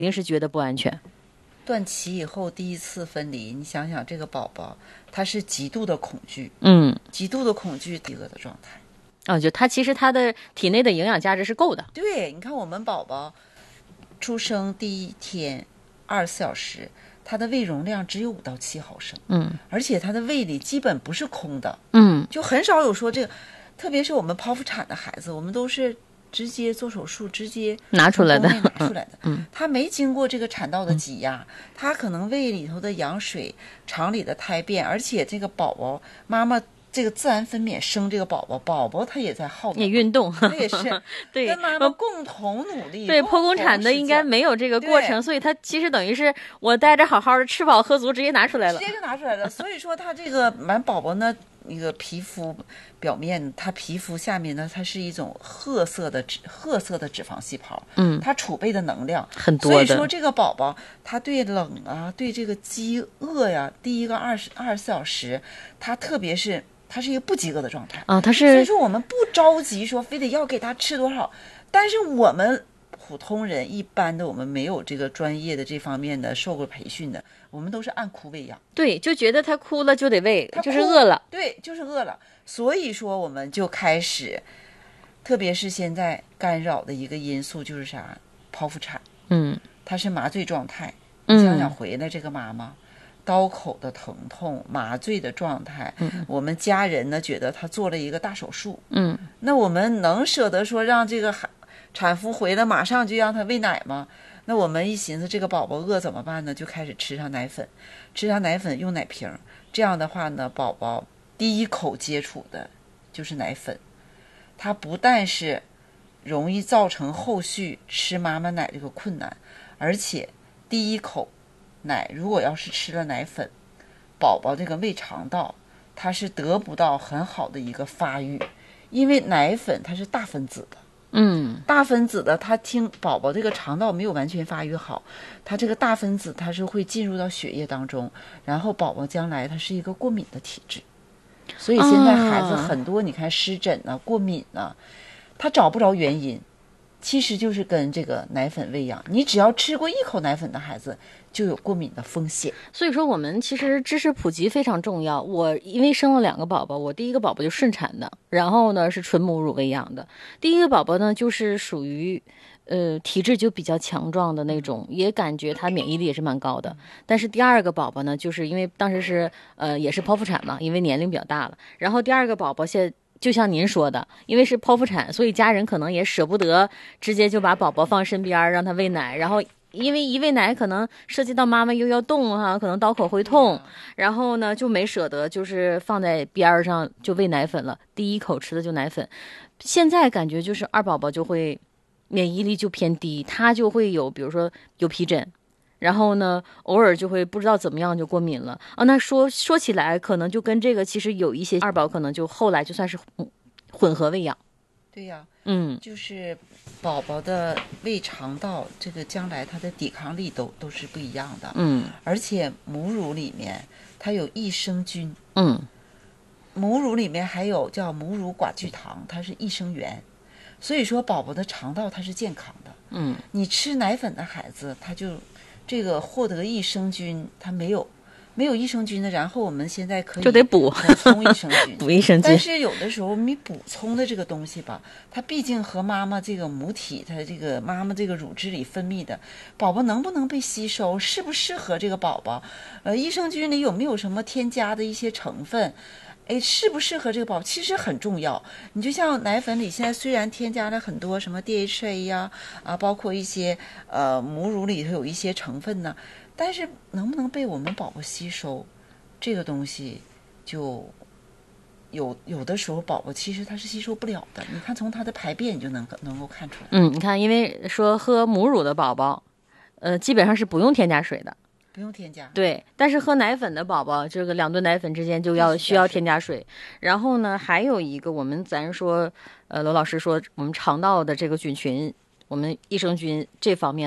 定是觉得不安全。 断脐以后第一次分离，你想想这个宝宝他是极度的恐惧，极度的恐惧饥饿的状态。 就他其实他的体内的营养价值是够的。 对，你看我们宝宝出生第一天24小时，他的胃容量只有5到7毫升，而且他的胃里基本不是空的，就很少有说这个，特别是我们剖腹产的孩子，我们都是直接做手术，直接拿出来的， 他没经过这个产道的挤压，他可能胃里头的羊水、肠里的胎便，而且这个宝宝妈妈这个自然分娩生这个宝宝，宝宝他也在耗能， 也运动， 他也是对， 跟妈妈共同努力。 对，剖宫产的应该没有这个过程，所以他其实等于是我带着好好的吃饱喝足，直接拿出来了， 直接就拿出来了。所以说他这个满宝宝呢，那个皮肤表面，它皮肤下面呢，它是一种褐色的脂肪细胞，它储备的能量很多的。 所以说这个宝宝他对冷啊，对这个饥饿呀，第一个24小时，他特别是他是一个不饥饿的状态他是。 所以说我们不着急说非得要给他吃多少，但是我们普通人一般的，我们没有这个专业的这方面的受过培训的，我们都是按哭喂养。 对，就觉得他哭了就得喂，就是饿了。 对，就是饿了。所以说我们就开始，特别是现在干扰的一个因素就是啥？剖腹产。它是麻醉状态。你想想回来这个妈妈，刀口的疼痛，麻醉的状态，我们家人呢觉得她做了一个大手术。那我们能舍得说让这个产妇回来马上就让她喂奶吗？那我们一寻思这个宝宝饿怎么办呢？就开始吃上奶粉，用奶瓶。这样的话呢，宝宝第一口接触的就是奶粉，它不但是容易造成后续吃妈妈奶这个困难，而且第一口奶如果要是吃了奶粉，宝宝这个胃肠道它是得不到很好的一个发育，因为奶粉它是大分子的。大分子的，它宝宝这个肠道没有完全发育好，它这个大分子它是会进入到血液当中，然后宝宝将来它是一个过敏的体质，所以现在孩子很多，你看湿疹啊、过敏啊，他找不着原因，其实就是跟这个奶粉喂养，你只要吃过一口奶粉的孩子就有过敏的风险。 所以说我们其实知识普及非常重要。我因为生了2个宝宝，我第一个宝宝就顺产的，然后呢是纯母乳喂养的。第一个宝宝呢就是属于体质就比较强壮的那种，也感觉他免疫力也是蛮高的。但是第2个宝宝呢，就是因为当时是也是剖腹产嘛，因为年龄比较大了，然后第2个宝宝就像您说的，因为是剖腹产，所以家人可能也舍不得直接就把宝宝放身边让他喂奶，然后因为一喂奶可能涉及到妈妈又要动可能刀口会痛，然后呢就没舍得就是放在边上就喂奶粉了，第一口吃的就奶粉。现在感觉就是2宝宝就会免疫力就偏低，他就会有比如说有皮疹，然后呢偶尔就会不知道怎么样就过敏了那说起来可能就跟这个其实有一些2宝可能就后来就算是混合喂养。 对呀，就是宝宝的胃肠道这个将来它的抵抗力都是不一样的。而且母乳里面它有益生菌，母乳里面还有叫母乳寡聚糖，它是益生元，所以说宝宝的肠道它是健康的。你吃奶粉的孩子，他就这个获得益生菌，他没有益生菌的，然后我们现在可以就得补充益生菌， 补益生菌。 但是有的时候你补充的这个东西吧，它毕竟和妈妈这个母体，它这个妈妈这个乳汁里分泌的，宝宝能不能被吸收，适不适合这个宝宝，益生菌里有没有什么添加的一些成分，适不适合这个宝宝其实很重要。你就像奶粉里现在虽然添加了很多什么 DHA 呀包括一些母乳里头有一些成分呢，但是能不能被我们宝宝吸收，这个东西就有的时候宝宝其实他是吸收不了的。你看从他的排便你就能够看出来。 你看因为说喝母乳的宝宝基本上是不用添加水的， 不用添加。 对，但是喝奶粉的宝宝，这个2顿奶粉之间就需要添加水。然后呢，还有一个咱说，罗老师说我们肠道的这个菌群，我们益生菌这方面。